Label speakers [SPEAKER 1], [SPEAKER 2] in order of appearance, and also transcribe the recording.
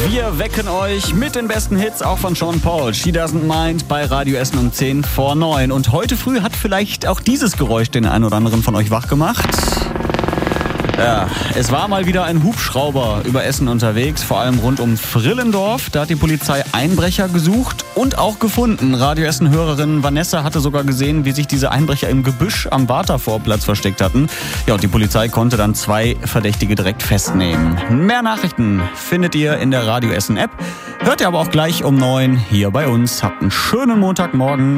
[SPEAKER 1] Wir wecken euch mit den besten Hits, auch von Sean Paul. She Doesn't Mind bei Radio Essen um 10 vor 9. Und heute früh hat vielleicht auch dieses Geräusch den einen oder anderen von euch wach gemacht. Ja, es war mal wieder ein Hubschrauber über Essen unterwegs, vor allem rund um Vrillendorf. Da hat die Polizei Einbrecher gesucht und auch gefunden. Radio Essen-Hörerin Vanessa hatte sogar gesehen, wie sich diese Einbrecher im Gebüsch am Warta-Vorplatz versteckt hatten. Ja, und die Polizei konnte dann 2 Verdächtige direkt festnehmen. Mehr Nachrichten findet ihr in der Radio Essen-App. Hört ihr aber auch gleich um 9 hier bei uns. Habt einen schönen Montagmorgen.